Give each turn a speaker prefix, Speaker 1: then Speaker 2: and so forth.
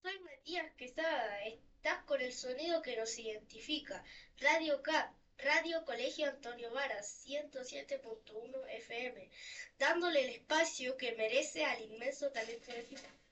Speaker 1: Soy Matías Quesada, estás con el sonido que nos identifica. Radio CAP, Radio Colegio Antonio Varas, 107.1 FM, dándole el espacio que merece al inmenso talento de Fita.